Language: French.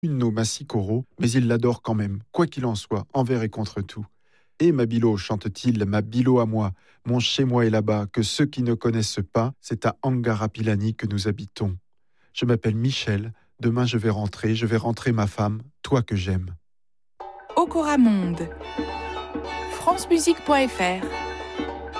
nos Massikoro, mais il l'adore quand même, quoi qu'il en soit, envers et contre tout. Et ma Bilo, chante-t-il, ma Bilo à moi, mon chez-moi est là-bas, que ceux qui ne connaissent pas, c'est à Angarapilani que nous habitons. Je m'appelle Michel, demain je vais rentrer ma femme, toi que j'aime. Okora Monde, francemusique.fr